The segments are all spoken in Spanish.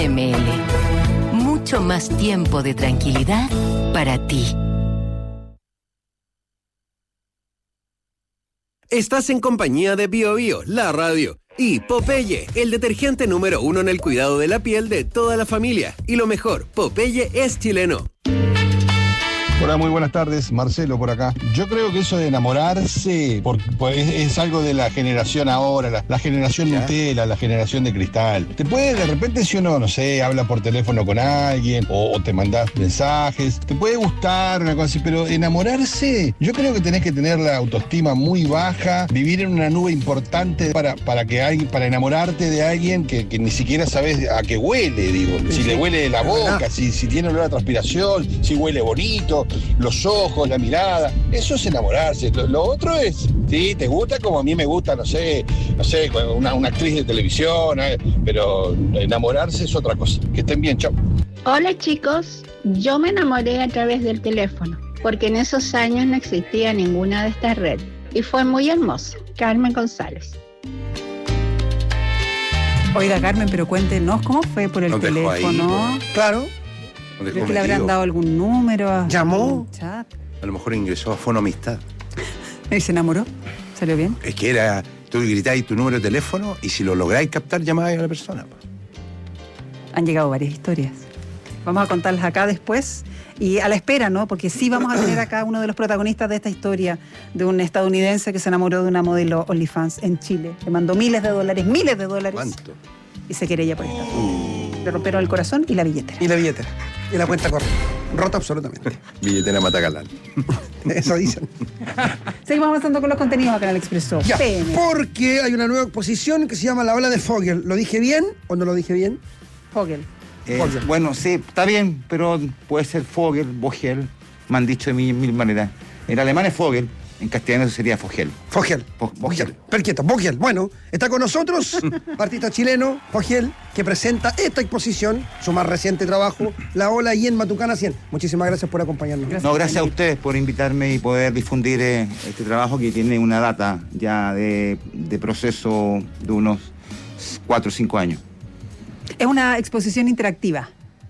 ml. Mucho más tiempo de tranquilidad para ti. Estás en compañía de Bio Bio, la radio, y Popeye, el detergente número 1 en el cuidado de la piel de toda la familia. Y lo mejor, Popeye es chileno. Hola, muy buenas tardes, Marcelo por acá. Yo creo que eso de enamorarse pues es algo de la generación ahora, la generación Nutella, la generación de cristal. Te puede, de repente, si uno, no sé, habla por teléfono con alguien o te mandás mensajes, te puede gustar una cosa así, pero enamorarse, yo creo que tenés que tener la autoestima muy baja, vivir en una nube importante para enamorarte de alguien que ni siquiera sabes a qué huele, digo. Si le huele de la boca, si tiene olor a transpiración, si huele bonito, los ojos, la mirada, eso es enamorarse. Lo otro es, sí, te gusta como a mí me gusta, no sé, una actriz de televisión, pero enamorarse es otra cosa. Que estén bien, chao. Hola chicos, yo me enamoré a través del teléfono, porque en esos años no existía ninguna de estas redes, y fue muy hermoso. Carmen González. Oiga, Carmen, pero cuéntenos cómo fue por el teléfono. Claro. ¿Creo que le habrán dado algún número? ¿Llamó? Chat. A lo mejor ingresó a Fono Amistad. ¿Y se enamoró? ¿Salió bien? Es que era, tú gritáis tu número de teléfono y si lo lográis captar, llamáis a la persona. Han llegado varias historias. Vamos a contarlas acá después y a la espera, ¿no? Porque sí vamos a tener acá uno de los protagonistas de esta historia de un estadounidense que se enamoró de una modelo OnlyFans en Chile. Le mandó miles de dólares. ¿Cuánto? Y se querella por esta. Le rompieron el corazón y la billetera. Y la cuenta corriente. Rota absolutamente. Billetera Matagalán. Eso dicen. Seguimos avanzando con los contenidos acá en el Expreso. Ya, porque hay una nueva exposición que se llama La Ola de Fogel. ¿Lo dije bien o no lo dije bien? Fogel. Bueno, sí, está bien, pero puede ser Fogel, Vogel, me han dicho de mil maneras. En alemán es Fogel, en castellano sería Fogel. Fogel. Perfecto, Vogel. Bueno, está con nosotros, artista chileno, Vogel, que presenta esta exposición, su más reciente trabajo, La Ola y en Matucana 100. Muchísimas gracias por acompañarnos. Gracias a ustedes por invitarme y poder difundir este trabajo que tiene una data ya de proceso de unos 4 o 5 años. Es una exposición interactiva.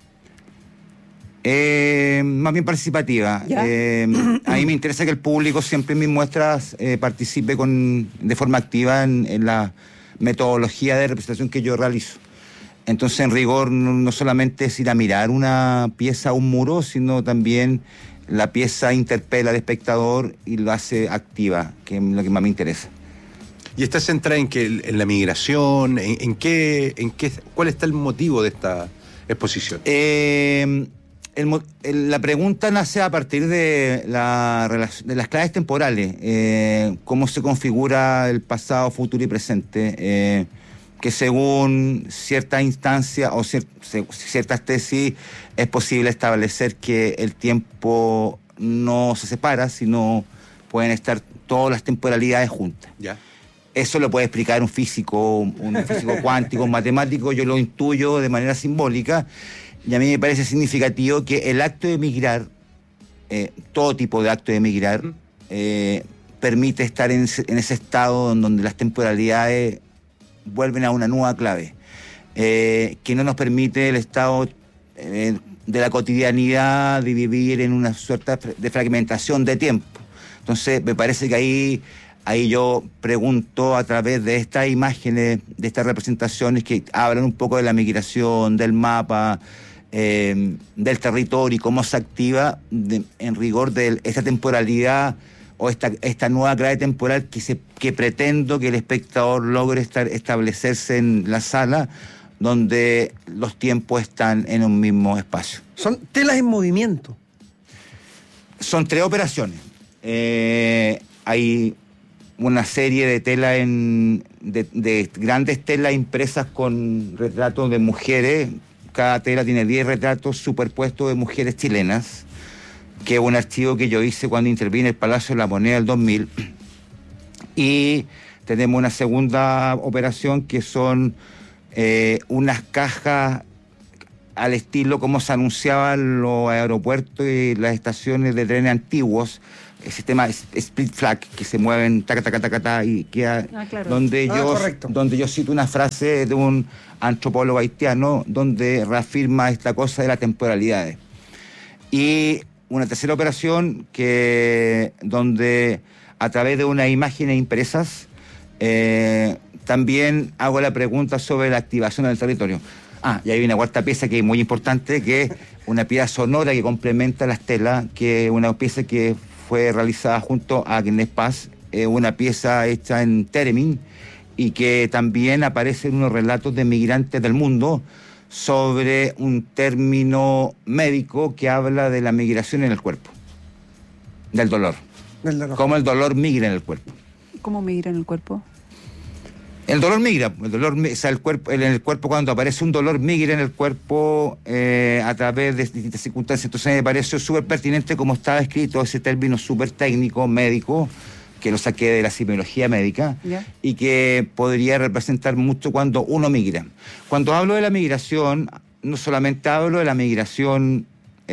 Más bien participativa. A mí me interesa que el público siempre en mis muestras participe de forma activa en la metodología de representación que yo realizo. Entonces, en rigor, no solamente es ir a mirar una pieza o un muro, sino también la pieza interpela al espectador y lo hace activa, que es lo que más me interesa. ¿Y está centrada en la migración? ¿Cuál está el motivo de esta exposición? La pregunta nace a partir de las claves temporales, cómo se configura el pasado, futuro y presente, que según ciertas instancias o ciertas tesis es posible establecer que el tiempo no se separa, sino pueden estar todas las temporalidades juntas. Ya. Eso lo puede explicar un físico cuántico, un matemático, yo lo intuyo de manera simbólica. Y a mí me parece significativo que el acto de emigrar, todo tipo de acto de emigrar, permite estar en ese estado donde las temporalidades vuelven a una nueva clave, que no nos permite el estado de la cotidianidad de vivir en una suerte de fragmentación de tiempo. Entonces, me parece que ahí yo pregunto a través de estas imágenes, de estas representaciones que hablan un poco de la migración, del mapa, del territorio y cómo se activa en rigor de esta temporalidad o esta nueva clave temporal que pretendo que el espectador logre establecerse en la sala donde los tiempos están en un mismo espacio. Son telas en movimiento. Son 3 operaciones. Hay una serie de telas de grandes telas impresas con retratos de mujeres. Cada tela tiene 10 retratos superpuestos de mujeres chilenas, que es un archivo que yo hice cuando intervine en el Palacio de la Moneda del 2000. Y tenemos una segunda operación que son unas cajas al estilo como se anunciaban los aeropuertos y las estaciones de trenes antiguos, el sistema split flag, que se mueven taca, taca, taca, taca, y queda, claro. donde yo cito una frase de un antropólogo haitiano donde reafirma esta cosa de las temporalidades. Y una tercera operación donde a través de unas imágenes impresas también hago la pregunta sobre la activación del territorio. Y hay una cuarta pieza que es muy importante, que es una pieza sonora que complementa las telas, que es una pieza que fue realizada junto a Agnès Paz, una pieza hecha en Téremin, y que también aparece en unos relatos de migrantes del mundo sobre un término médico que habla de la migración en el cuerpo, del dolor. Cómo el dolor migra en el cuerpo. ¿Cómo migra en el cuerpo? El dolor migra, en el cuerpo cuando aparece un dolor migra en el cuerpo a través de distintas circunstancias. Entonces me pareció súper pertinente como estaba escrito ese término súper técnico, médico, que lo saqué de la semiología médica, y que podría representar mucho cuando uno migra. Cuando hablo de la migración, no solamente hablo de la migración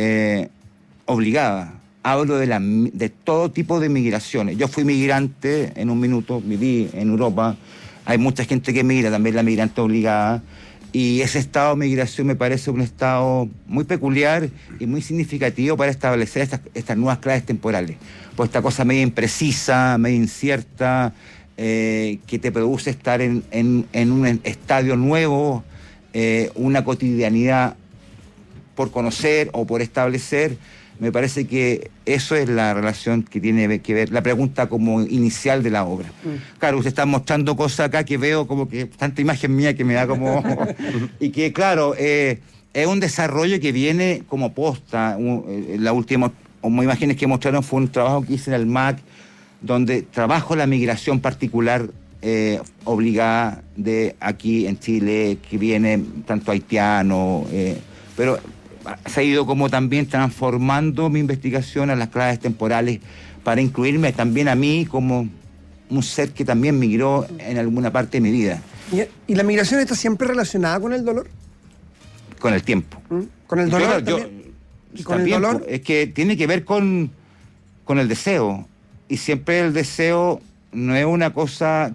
obligada, hablo de todo tipo de migraciones. Yo fui migrante en un minuto, viví en Europa. Hay mucha gente que migra, también la migrante obligada, y ese estado de migración me parece un estado muy peculiar y muy significativo para establecer estas nuevas claves temporales. Pues esta cosa medio imprecisa, medio incierta, que te produce estar en un estadio nuevo, una cotidianidad por conocer o por establecer. Me parece que eso es la relación que tiene que ver, la pregunta como inicial de la obra. Claro, usted está mostrando cosas acá que veo como que tanta imagen mía que me da como... y que, claro, es un desarrollo que viene como posta. La última imágenes que mostraron fue un trabajo que hice en el MAC, donde trabajo la migración particular obligada de aquí en Chile, que viene tanto haitiano, pero... se ha ido como también transformando mi investigación a las claves temporales para incluirme también a mí como un ser que también migró en alguna parte de mi vida. ¿Y la migración está siempre relacionada con el dolor? Con el tiempo. ¿Con el dolor también? ¿Y con el dolor? Es que tiene que ver con el deseo. Y siempre el deseo no es una cosa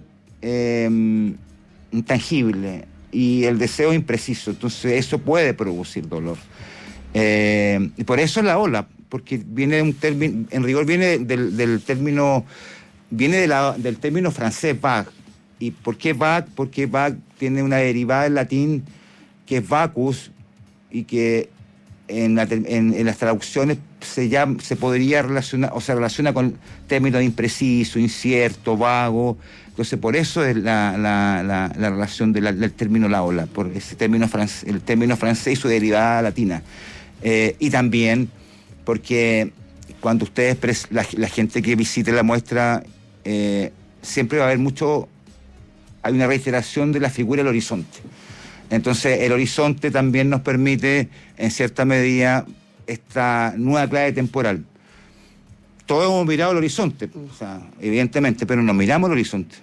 intangible. Y el deseo es impreciso. Entonces eso puede producir dolor. Y por eso es la ola, porque viene de un término, en rigor viene del término, del término francés vague. ¿Y por qué vague? Porque vague tiene una derivada en latín que es vacus, y que en las traducciones se podría relacionar, o se relaciona con términos de impreciso, incierto, vago. Entonces por eso es la relación del término la ola, por ese término el término francés y su derivada latina. Y también porque cuando ustedes, la gente que visite la muestra, siempre va a haber hay una reiteración de la figura del horizonte. Entonces el horizonte también nos permite, en cierta medida, esta nueva clave temporal. Todos hemos mirado el horizonte, o sea, evidentemente, pero no miramos el horizonte.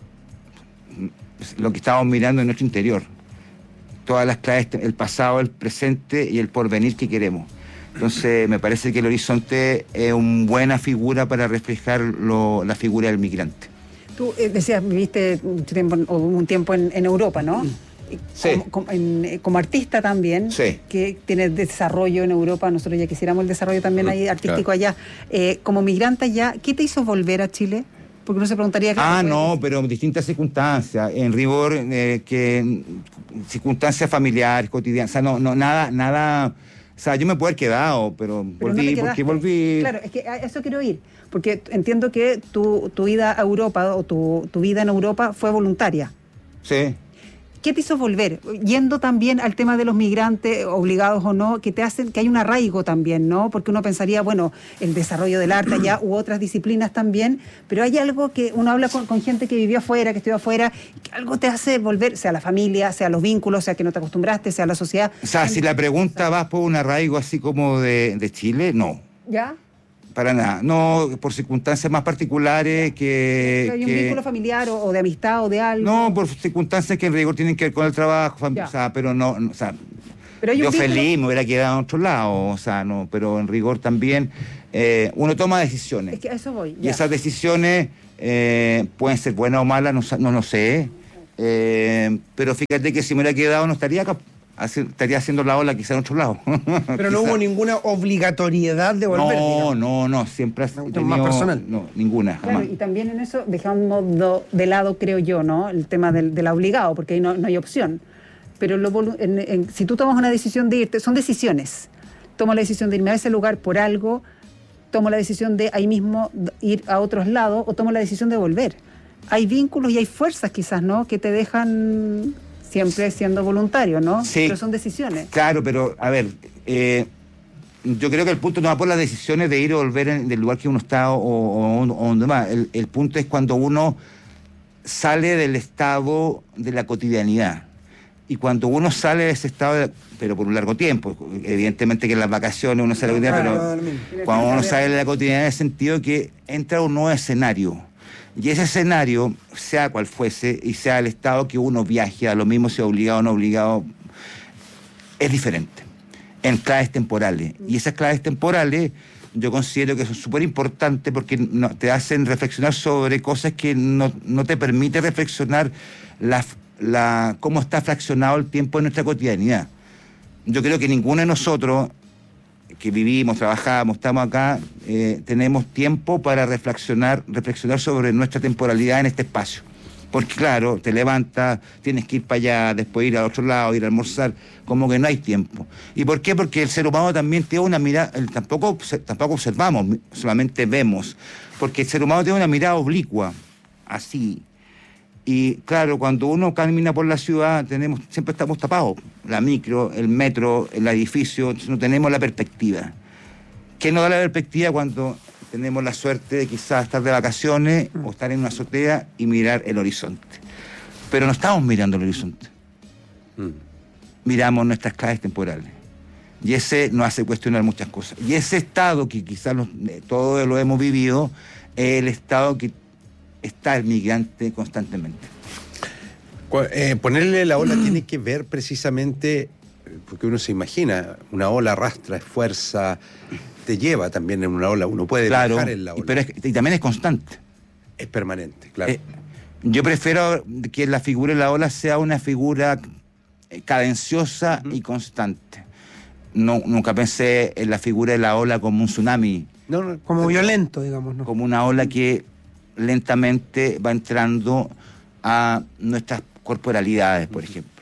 Lo que estamos mirando en nuestro interior. Todas las claves, el pasado, el presente y el porvenir que queremos. Entonces, me parece que el horizonte es una buena figura para reflejar la figura del migrante. Tú decías, viviste un tiempo en Europa, ¿no? Sí. Como artista también, sí, que tiene desarrollo en Europa. Nosotros ya quisiéramos el desarrollo también ahí artístico, claro, allá. Como migrante allá, ¿qué te hizo volver a Chile? Porque uno se preguntaría... pero distintas circunstancias. En rigor, circunstancias familiares, cotidianas. O sea, nada... O sea, yo me puedo haber quedado, pero volví, porque volví... Claro, es que a eso quiero ir. Porque entiendo que tu ida a Europa, o tu vida en Europa, fue voluntaria. Sí. ¿Qué te hizo volver? Yendo también al tema de los migrantes, obligados o no, que te hacen que hay un arraigo también, ¿no? Porque uno pensaría, bueno, el desarrollo del arte allá u otras disciplinas también, pero hay algo que uno habla con gente que vivió afuera, que estuvo afuera, que algo te hace volver, sea la familia, sea los vínculos, sea que no te acostumbraste, sea la sociedad. O sea, si la pregunta va por un arraigo así como de Chile, no. ¿Ya? Para nada, no, por circunstancias más particulares que... ¿Hay un vínculo familiar o de amistad o de algo? No, por circunstancias que en rigor tienen que ver con el trabajo, o sea, pero no, o sea, Pero hay un yo vínculo- feliz me hubiera quedado en otro lado, o sea, no, pero en rigor también uno toma decisiones. Es que a eso voy. Y ya. esas decisiones pueden ser buenas o malas, no lo sé. Pero fíjate que si me hubiera quedado no estaría acá. Estaría haciendo la ola quizá en otro lado. Pero no hubo ninguna obligatoriedad de volver. digamos. No, siempre has Una cuestión más personal. No, ninguna, Claro, jamás. y también en eso dejamos de lado, creo yo, ¿no? El tema del obligado, porque ahí no hay opción. Pero si tú tomas una decisión de irte, son decisiones. Tomo la decisión de irme a ese lugar por algo, tomo la decisión de ahí mismo ir a otros lados o tomo la decisión de volver. Hay vínculos y hay fuerzas quizás, ¿no? Que te dejan siempre siendo voluntario, ¿no? Sí. Pero son decisiones. Claro, pero a ver, yo creo que el punto no va por las decisiones de ir o volver del lugar que uno está o donde va. El punto es cuando uno sale del estado de la cotidianidad. Y cuando uno sale de ese estado, pero por un largo tiempo, evidentemente que en las vacaciones uno sale de la cotidianidad, pero cuando uno sale de la cotidianidad en el sentido que entra a un nuevo escenario. Y ese escenario, sea cual fuese, y sea el estado que uno viaje, a lo mismo sea obligado o no obligado, es diferente, en claves temporales. Y esas claves temporales yo considero que son súper importantes porque te hacen reflexionar sobre cosas que no te permite reflexionar cómo está fraccionado el tiempo en nuestra cotidianidad. Yo creo que ninguno de nosotros que vivimos, trabajamos, estamos acá, tenemos tiempo para reflexionar sobre nuestra temporalidad en este espacio. Porque claro, te levantas, tienes que ir para allá, después ir al otro lado, ir a almorzar, como que no hay tiempo. ¿Y por qué? Porque el ser humano también tiene una mirada, tampoco observamos, solamente vemos, porque el ser humano tiene una mirada oblicua, así. Y claro, cuando uno camina por la ciudad, siempre estamos tapados. La micro, el metro, el edificio, no tenemos la perspectiva. ¿Qué nos da la perspectiva cuando tenemos la suerte de quizás estar de vacaciones o estar en una azotea y mirar el horizonte? Pero no estamos mirando el horizonte. Miramos nuestras claves temporales. Y ese nos hace cuestionar muchas cosas. Y ese estado que quizás todos lo hemos vivido, es el estado que está el migrante constantemente. Ponerle la ola tiene que ver precisamente, porque uno se imagina, una ola arrastra, esfuerza, te lleva también en una ola, uno puede viajar en la ola. Pero y también es constante. Es permanente, claro. Yo prefiero que la figura de la ola sea una figura cadenciosa y constante. Nunca pensé en la figura de la ola como un tsunami. Como violento, digamos, ¿no? Como una ola que lentamente va entrando a nuestras corporalidades, por ejemplo.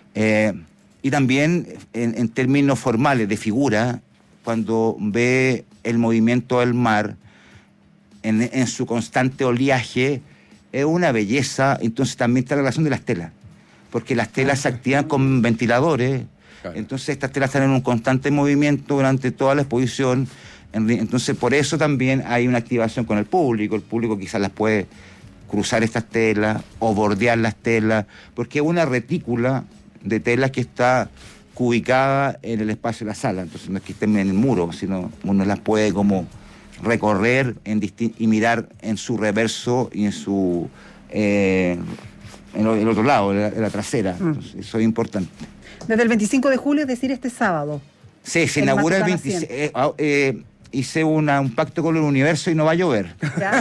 Y también en términos formales de figura, cuando ve el movimiento del mar en su constante oleaje, es una belleza. Entonces también está la relación de las telas, porque las telas se activan con ventiladores, entonces estas telas están en un constante movimiento durante toda la exposición. Entonces, por eso también hay una activación con el público. El público quizás las puede cruzar estas telas o bordear las telas, porque es una retícula de telas que está ubicada en el espacio de la sala. Entonces, no es que estén en el muro, sino uno las puede como recorrer y mirar en su reverso y en el otro lado, en la trasera. Entonces, eso es importante. Desde el 25 de julio, es decir, este sábado. Sí, se inaugura el 26. Hice un pacto con el universo y no va a llover.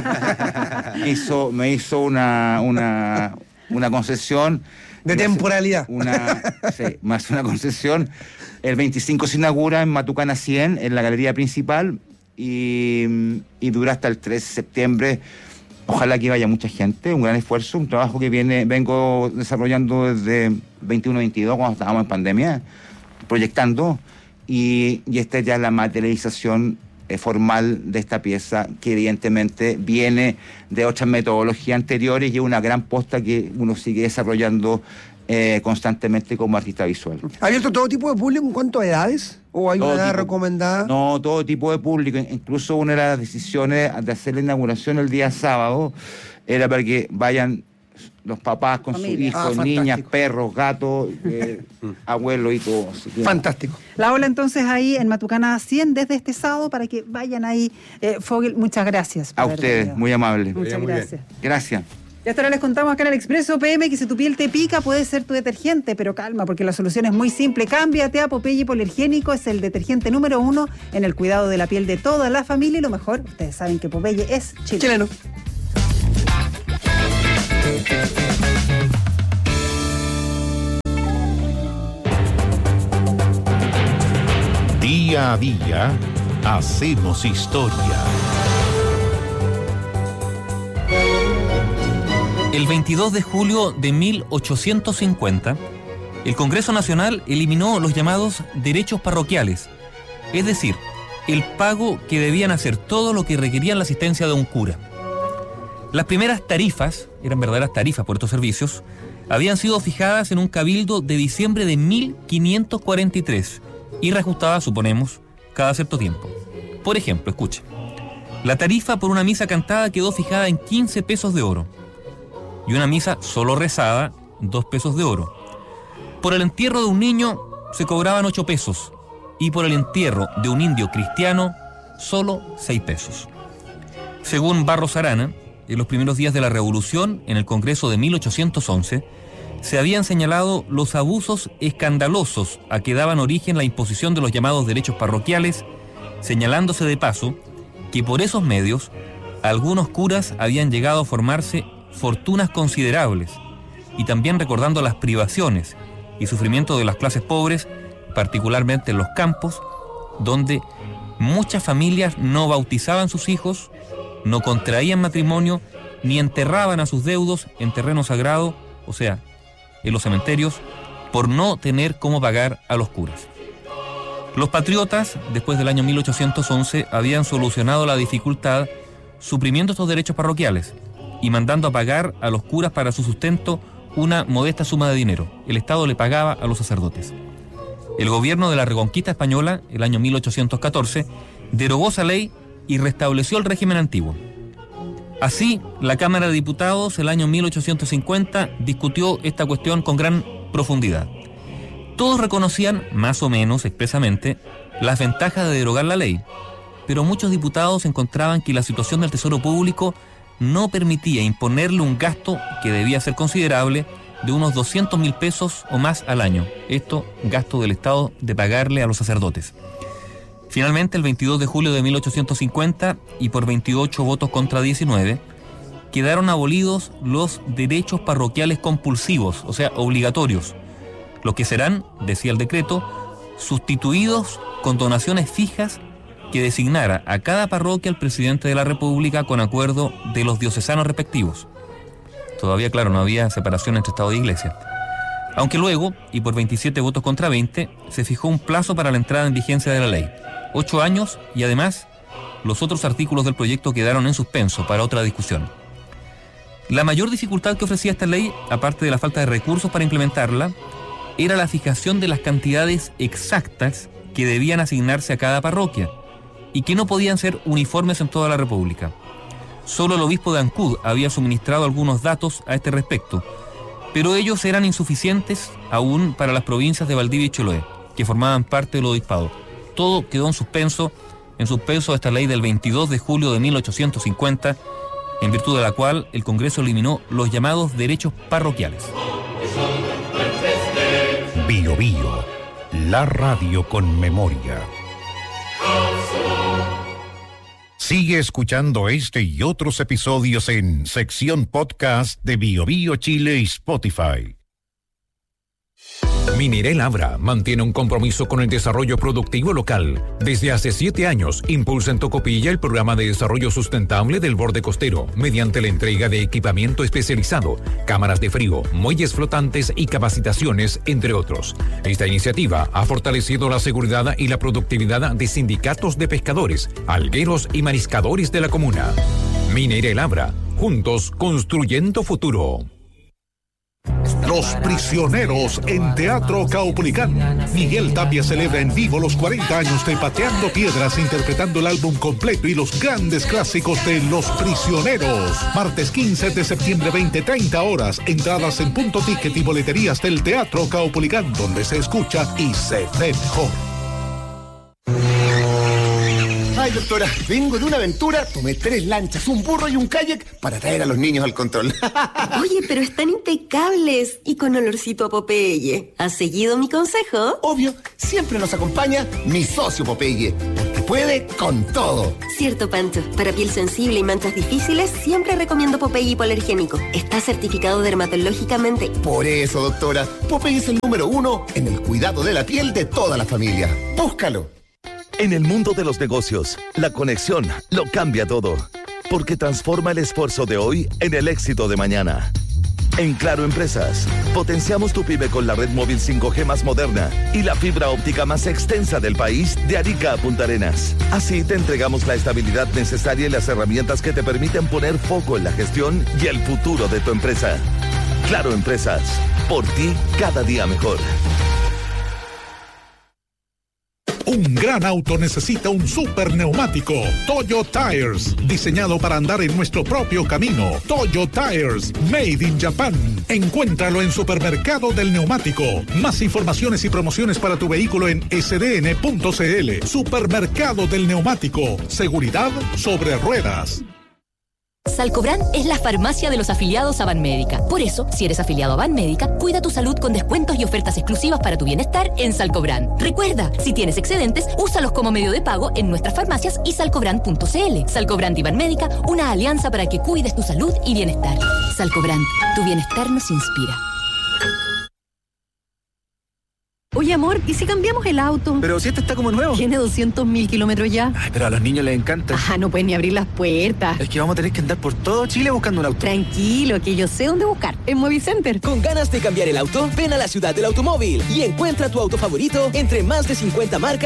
Me hizo una concesión. De temporalidad. Más una concesión. El 25 se inaugura en Matucana 100, en la galería principal, y dura hasta el 3 de septiembre. Ojalá que vaya mucha gente, un gran esfuerzo, un trabajo que vengo desarrollando desde 21-22, cuando estábamos en pandemia, proyectando, y esta ya es la materialización formal de esta pieza, que evidentemente viene de otras metodologías anteriores y es una gran posta que uno sigue desarrollando constantemente como artista visual. ¿Ha abierto todo tipo de público en cuanto a edades? ¿O hay una edad recomendada? No, todo tipo de público. Incluso una de las decisiones de hacer la inauguración el día sábado era para que vayan los papás con sus hijos, niñas, perros, gatos, abuelos y todo. Fantástico. La ola entonces ahí en Matucana 100 desde este sábado para que vayan ahí. Fogel, muchas gracias. A ustedes, muy amable. Muchas gracias. Gracias. Y hasta ahora les contamos acá en el Expreso PM que si tu piel te pica puede ser tu detergente, pero calma, porque la solución es muy simple. Cámbiate a Popeye Hipoalergénico, es el detergente número 1 en el cuidado de la piel de toda la familia, y lo mejor, ustedes saben que Popeye es chileno. Día a día hacemos historia. El 22 de julio de 1850, el Congreso Nacional eliminó los llamados derechos parroquiales, es decir, el pago que debían hacer todo lo que requerían la asistencia de un cura. Las primeras tarifas, eran verdaderas tarifas por estos servicios, habían sido fijadas en un cabildo de diciembre de 1543 y reajustadas, suponemos, cada cierto tiempo. Por ejemplo, escuche, la tarifa por una misa cantada quedó fijada en 15 pesos de oro. Y una misa solo rezada, 2 pesos de oro. Por el entierro de un niño se cobraban 8 pesos y por el entierro de un indio cristiano solo 6 pesos. Según Barros Arana, en los primeros días de la Revolución, en el Congreso de 1811, se habían señalado los abusos escandalosos a que daban origen la imposición de los llamados derechos parroquiales, señalándose de paso que por esos medios algunos curas habían llegado a formarse fortunas considerables, y también recordando las privaciones y sufrimiento de las clases pobres, particularmente en los campos, donde muchas familias no bautizaban sus hijos, no contraían matrimonio, ni enterraban a sus deudos en terreno sagrado, o sea, en los cementerios, por no tener cómo pagar a los curas. Los patriotas, después del año 1811, habían solucionado la dificultad suprimiendo estos derechos parroquiales y mandando a pagar a los curas para su sustento una modesta suma de dinero. El Estado le pagaba a los sacerdotes. El gobierno de la Reconquista Española, el año 1814, derogó esa ley y restableció el régimen antiguo. Así, la Cámara de Diputados, el año 1850, discutió esta cuestión con gran profundidad. Todos reconocían, más o menos expresamente, las ventajas de derogar la ley, pero muchos diputados encontraban que la situación del Tesoro Público no permitía imponerle un gasto que debía ser considerable de unos 200.000 pesos o más al año. Esto, gasto del Estado de pagarle a los sacerdotes. Finalmente, el 22 de julio de 1850, y por 28 votos contra 19, quedaron abolidos los derechos parroquiales compulsivos, o sea, obligatorios, los que serán, decía el decreto, sustituidos con donaciones fijas que designara a cada parroquia el presidente de la República con acuerdo de los diocesanos respectivos. Todavía, claro, no había separación entre Estado e Iglesia. Aunque luego, y por 27 votos contra 20, se fijó un plazo para la entrada en vigencia de la ley, 8 años, y además los otros artículos del proyecto quedaron en suspenso para otra discusión. La mayor dificultad que ofrecía esta ley, aparte de la falta de recursos para implementarla, era la fijación de las cantidades exactas que debían asignarse a cada parroquia, y que no podían ser uniformes en toda la República. Solo el obispo de Ancud había suministrado algunos datos a este respecto, pero ellos eran insuficientes aún para las provincias de Valdivia y Chiloé, que formaban parte del obispado. Todo quedó en suspenso esta ley del 22 de julio de 1850, en virtud de la cual el Congreso eliminó los llamados derechos parroquiales. Bio Bio, la radio con memoria. Sigue escuchando este y otros episodios en sección podcast de Bio Bio Chile y Spotify. Minerel Abra mantiene un compromiso con el desarrollo productivo local. Desde hace 7 años, impulsa en Tocopilla el programa de desarrollo sustentable del borde costero, mediante la entrega de equipamiento especializado, cámaras de frío, muelles flotantes y capacitaciones, entre otros. Esta iniciativa ha fortalecido la seguridad y la productividad de sindicatos de pescadores, algueros y mariscadores de la comuna. Minerel Abra, juntos construyendo futuro. Los Prisioneros en Teatro Caupolicán. Miguel Tapia celebra en vivo los 40 años de Pateando Piedras, interpretando el álbum completo y los grandes clásicos de Los Prisioneros. Martes 15 de septiembre, 20:30 horas. Entradas en Punto Ticket y boleterías del Teatro Caupolicán, donde se escucha y se ve mejor. Ay, doctora, vengo de una aventura, tomé 3 lanchas, un burro y un kayak para traer a los niños al control. Oye, pero están impecables y con olorcito a Popeye. ¿Has seguido mi consejo? Obvio, siempre nos acompaña mi socio Popeye, porque puede con todo. Cierto, Pancho. Para piel sensible y manchas difíciles, siempre recomiendo Popeye hipoalergénico. Está certificado dermatológicamente. Por eso, doctora, Popeye es el número 1 en el cuidado de la piel de toda la familia. Búscalo. En el mundo de los negocios, la conexión lo cambia todo, porque transforma el esfuerzo de hoy en el éxito de mañana. En Claro Empresas, potenciamos tu pyme con la red móvil 5G más moderna y la fibra óptica más extensa del país de Arica a Punta Arenas. Así te entregamos la estabilidad necesaria y las herramientas que te permiten poner foco en la gestión y el futuro de tu empresa. Claro Empresas, por ti cada día mejor. Un gran auto necesita un super neumático. Toyo Tires, diseñado para andar en nuestro propio camino. Toyo Tires, made in Japan. Encuéntralo en Supermercado del Neumático. Más informaciones y promociones para tu vehículo en sdn.cl. Supermercado del Neumático. Seguridad sobre ruedas. Salcobran es la farmacia de los afiliados a Banmédica. Por eso, si eres afiliado a Banmédica, cuida tu salud con descuentos y ofertas exclusivas para tu bienestar en Salcobran. Recuerda, si tienes excedentes, úsalos como medio de pago en nuestras farmacias y salcobran.cl. Salcobran y Banmédica, una alianza para que cuides tu salud y bienestar. Salcobran, tu bienestar nos inspira. Oye, amor, ¿y si cambiamos el auto? Pero si este está como nuevo. Tiene 200.000 kilómetros ya. Ay, pero a los niños les encanta. Ajá, no pueden ni abrir las puertas. Es que vamos a tener que andar por todo Chile buscando un auto. Tranquilo, que yo sé dónde buscar. En Movicenter. ¿Con ganas de cambiar el auto? Ven a la ciudad del automóvil y encuentra tu auto favorito entre más de 50 marcas